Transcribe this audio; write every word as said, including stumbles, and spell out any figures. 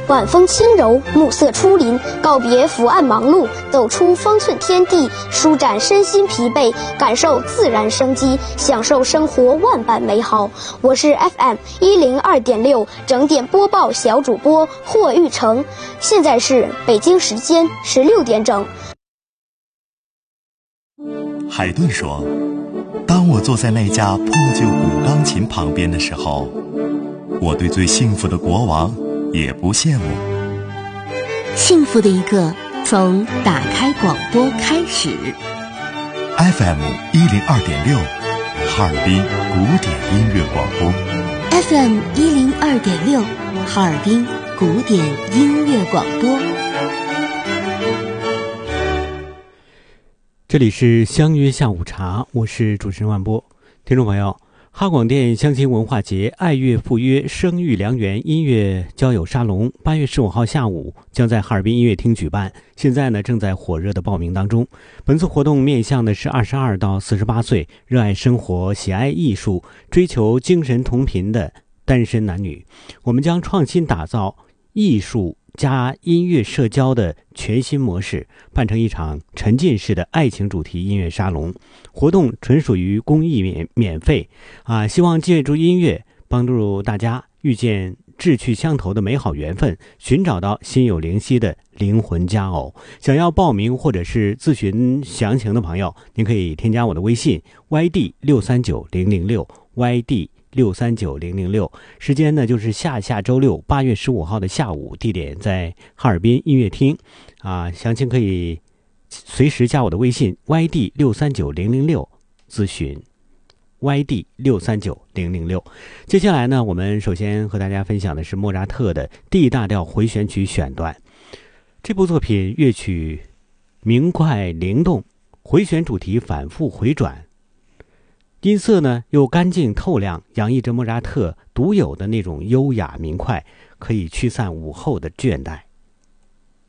晚风轻柔，暮色初临，告别伏案忙碌，走出方寸天地，舒展身心疲惫，感受自然生机，享受生活万般美好。我是 F M 一零二点六整点播报小主播霍玉成，现在是北京时间十六点整。 海顿说，当我坐在那架破旧古钢琴旁边的时候，我对最幸福的国王也不羡慕。 幸福的一个从打开广播开始。 F M 一零二点六，哈尔滨古典音乐广播。 F M 一零二点六，哈尔滨古典音乐广播。 这里是相约下午茶，我是主持人万波。听众朋友，哈广电相亲文化节爱乐赴约生育良缘音乐交友沙龙八月十五号下午将在哈尔滨音乐厅举办，现在呢正在火热的报名当中。本次活动面向的是二十二到四十八岁，热爱生活、喜爱艺术、追求精神同频的单身男女。我们将创新打造艺术加音乐社交的全新模式，办成一场沉浸式的爱情主题音乐沙龙。活动纯属于公益免免费啊！希望借助音乐帮助大家遇见志趣相投的美好缘分，寻找到心有灵犀的灵魂佳偶。想要报名或者是咨询详情的朋友，您可以添加我的微信 Y D 六三九零零六 Y D六三九零零六，时间呢就是下下周六八月十五号的下午，地点在哈尔滨音乐厅啊，详情可以随时加我的微信 Y D 六三九零零六咨询 Y D 六三九零零六。接下来呢，我们首先和大家分享的是莫扎特的 D 大调回旋曲选段。这部作品乐曲明快灵动，回旋主题反复回转，音色呢又干净透亮，洋溢着莫扎特独有的那种优雅明快，可以驱散午后的倦怠。